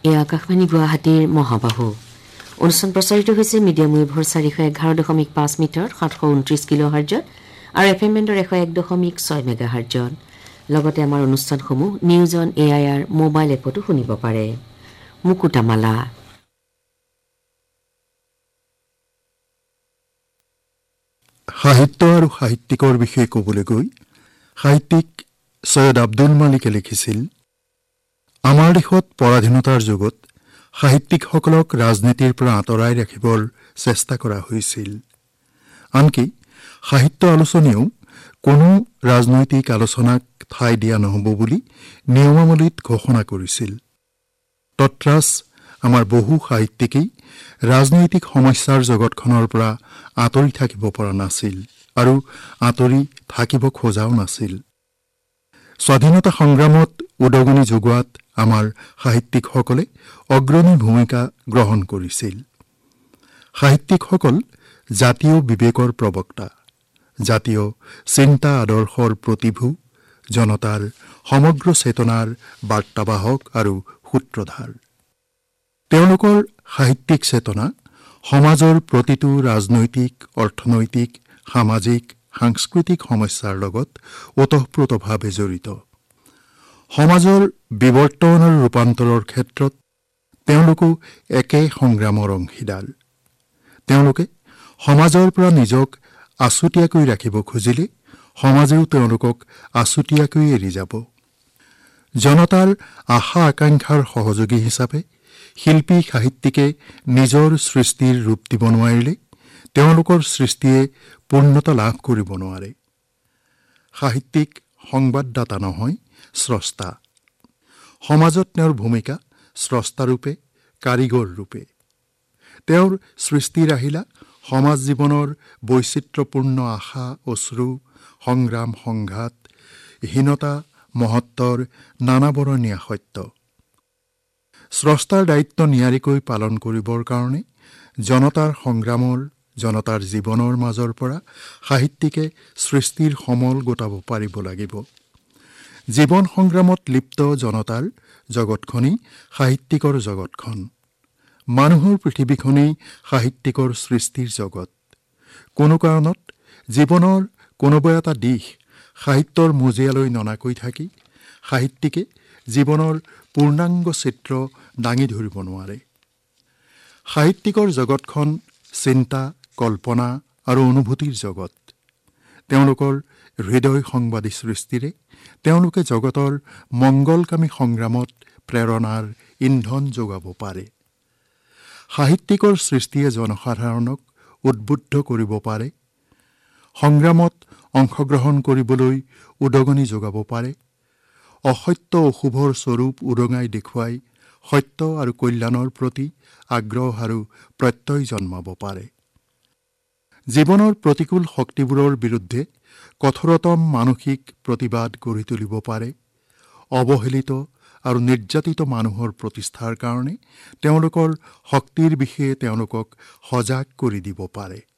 এয়া আকাশবাণী গুৱাহাটীৰ মহাবাহু অনুষ্ঠান প্ৰচাৰিত হৈছে মিডিয়াম ৱেভৰ 411.5 মিটাৰ 729 কিলোহাৰ্টজত আৰু এফএম বেণ্ডৰ 101.6 মেগাহাৰ্টজত। লগতে আমাৰ অনুষ্ঠানসমূহ নিউজ অন AIR মোবাইল এপতো শুনিব পাৰে। মুকুতামালা সাহিত্য আৰু সাহিত্যিকৰ বিষয়ে ক'বলৈ গৈ সাহিত্যিক সৈয়দ আব্দুল মালিকে লিখিছিল, আমাৰ দেশত পৰাধীনতাৰ যুগত সাহিত্যিকসকলক ৰাজনীতিৰ পৰা আঁতৰাই ৰাখিবৰ চেষ্টা কৰা হৈছিল। আনকি সাহিত্য আলোচনীয়েও কোনো ৰাজনৈতিক আলোচনাক ঠাই দিয়া নহ'ব বুলি নিয়মাৱলীত ঘোষণা কৰিছিল। তৎৰাচ আমাৰ বহু সাহিত্যিকেই ৰাজনৈতিক সমস্যাৰ জগতখনৰ পৰা আঁতৰি থাকিব পৰা নাছিল আৰু আঁতৰি থাকিব খোজাও নাছিল। স্বাধীনতা সংগ্ৰামত উদগনি যোগোৱাত আমাৰ সাহিত্যিকসকলে অগ্ৰণী ভূমিকা গ্ৰহণ কৰিছিল। সাহিত্যিকসকল জাতীয় বিবেকৰ প্ৰবক্তা, জাতীয় চিন্তা আদৰ্শৰ প্ৰতিভূ, জনতাৰ সমগ্ৰ চেতনাৰ বাৰ্তাবাহক আৰু সূত্ৰধাৰ। তেওঁলোকৰ সাহিত্যিক চেতনা সমাজৰ প্ৰতিটো ৰাজনৈতিক, অৰ্থনৈতিক, সামাজিক, সাংস্কৃতিক সমস্যাৰ লগত ওতঃপ্ৰোতভাৱে জড়িত। সমাজৰ বিৱৰ্তন আৰু ৰূপান্তৰৰ ক্ষেত্ৰত তেওঁলোকো একে সংগ্ৰামৰ অংশীদাৰ। তেওঁলোকে সমাজৰ পৰা নিজক আছুতীয়াকৈ ৰাখিব খুজিলে সমাজেও তেওঁলোকক আছুতীয়াকৈ এৰি যাব। জনতাৰ আশা আকাংক্ষাৰ সহযোগী হিচাপে শিল্পী সাহিত্যিকে নিজৰ সৃষ্টিৰ ৰূপ দিব নোৱাৰিলে তেওঁলোকৰ সৃষ্টিয়ে পূৰ্ণতা লাভ কৰিব নোৱাৰে। সাহিত্যিক সংবাদদাতা নহয়, স্ৰষ্টা। সমাজত তেওঁৰ ভূমিকা স্ৰষ্টাৰূপে, কাৰিকৰ ৰূপে। তেওঁৰ সৃষ্টিৰ আহিলা সমাজ জীৱনৰ বৈচিত্ৰ্যপূৰ্ণ আশা, অশ্ৰু, সংগ্ৰাম, সংঘাত, হীনতা, মহত্বৰ নানাবৰণীয়া সত্য। স্ৰষ্টাৰ দায়িত্ব নিয়াৰিকৈ পালন কৰিবৰ কাৰণে জনতাৰ সংগ্ৰামৰ, জনতাৰ জীৱনৰ মাজৰ পৰা সাহিত্যিকে সৃষ্টিৰ সমল গোটাব পাৰিব লাগিব। জীৱন সংগ্ৰামত লিপ্ত জনতাৰ জগতখনেই সাহিত্যিকৰ জগতখন। মানুহৰ পৃথিৱীখনেই সাহিত্যিকৰ সৃষ্টিৰ জগত। কোনো কাৰণত জীৱনৰ কোনোবা এটা দিশ সাহিত্যৰ মজিয়ালৈ ননাকৈ থাকি সাহিত্যিকে জীৱনৰ পূৰ্ণাংগ চিত্ৰ দাঙি ধৰিব নোৱাৰে। সাহিত্যিকৰ জগতখন চিন্তা, কল্পনা আৰু অনুভূতিৰ জগত। তেওঁলোকৰ হৃদয় সংবাদী সৃষ্টিৰে তেওঁলোকে জগতৰ মংগলকামী সংগ্ৰামত প্ৰেৰণাৰ ইন্ধন যোগাব পাৰে। সাহিত্যিকৰ সৃষ্টিয়ে জনসাধাৰণক উদ্বুদ্ধ কৰিব পাৰে, সংগ্ৰামত অংশগ্ৰহণ কৰিবলৈ উদগনি যোগাব পাৰে, অসত্য অশুভৰ স্বৰূপ উদঙাই দেখুৱাই সত্য আৰু কল্যাণৰ প্ৰতি আগ্ৰহ আৰু প্ৰত্যয় জন্মাব পাৰে। জীৱনৰ প্ৰতিকূল শক্তিবোৰৰ বিৰুদ্ধে কঠোৰতম মানসিক প্ৰতিবাদ গঢ়ি তুলিব পাৰে। অৱহেলিত আৰু নিৰ্যাতিত মানুহৰ প্ৰতিষ্ঠাৰ কাৰণে তেওঁলোকৰ শক্তিৰ বিষয়ে তেওঁলোকক সজাগ কৰি দিব পাৰে।